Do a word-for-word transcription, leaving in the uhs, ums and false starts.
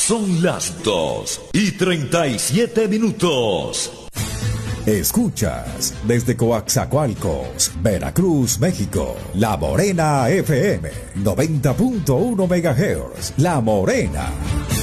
Son las dos y treinta y siete minutos. Escuchas desde Coaxacualcos, Veracruz, México, La Morena F M, noventa punto uno megahertz. La Morena.